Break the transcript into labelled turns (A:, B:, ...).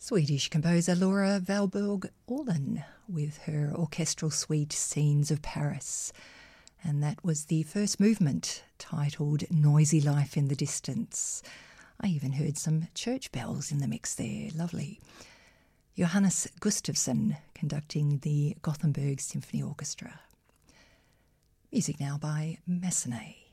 A: Swedish composer Laura Valborg Åhlén with her orchestral suite Scenes of Paris. And that was the first movement, titled Noisy Life in the Distance. I even heard some church bells in the mix there. Lovely. Johannes Gustafsson conducting the Gothenburg Symphony Orchestra. Music now by Massenet.